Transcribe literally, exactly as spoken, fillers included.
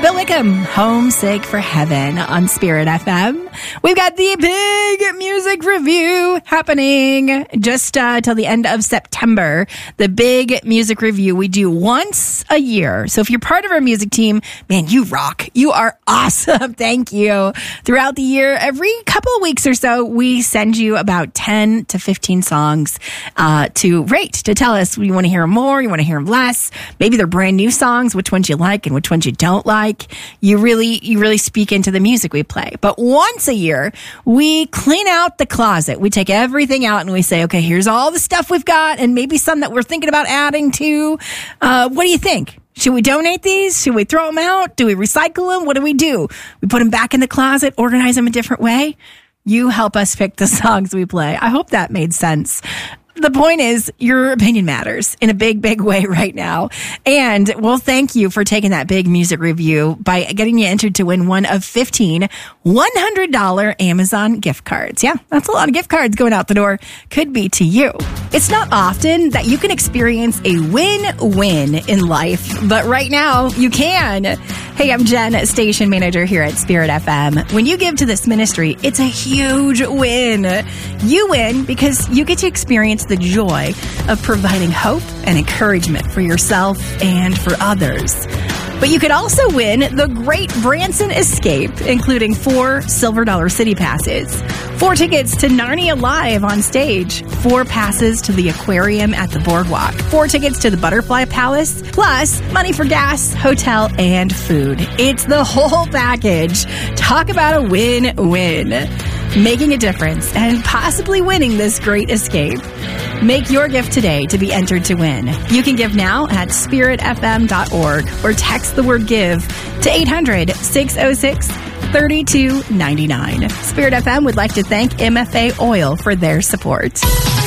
Bill Wickham, Homesick for Heaven on Spirit F M. We've got the big music review happening just uh, till the end of September. The big music review we do once a year. So if you're part of our music team, man, you rock. You are awesome. Thank you. Throughout the year, every couple of weeks or so, we send you about ten to fifteen songs uh, to rate, to tell us you want to hear more, you want to hear them less. Maybe they're brand new songs, which ones you like and which ones you don't like. You really, you really speak into the music we play. But once a year, we clean out the closet. We take everything out and we say, okay, here's all the stuff we've got and maybe some that we're thinking about adding to. Uh, what do you think? Should we donate these? Should we throw them out? Do we recycle them? What do we do? We put them back in the closet, organize them a different way? You help us pick the songs we play. I hope that made sense. The point is, your opinion matters in a big, big way right now. And we'll thank you for taking that big music review by getting you entered to win one of fifteen one hundred dollars Amazon gift cards. Yeah, that's a lot of gift cards going out the door. Could be to you. It's not often that you can experience a win-win in life, but right now you can. Hey, I'm Jen, station manager here at Spirit F M. When you give to this ministry, it's a huge win. You win because you get to experience the joy of providing hope and encouragement for yourself and for others. But you could also win the Great Branson Escape, including four Silver Dollar City passes, four tickets to Narnia Live on stage, four passes to the aquarium at the boardwalk, four tickets to the Butterfly Palace, plus money for gas, hotel, and food. It's the whole package. Talk about a win-win. Making a difference and possibly winning this great escape. Make your gift today to be entered to win. You can give now at spirit f m dot org or text the word give to eight hundred, six oh six, three two nine nine. Spirit F M would like to thank M F A Oil for their support.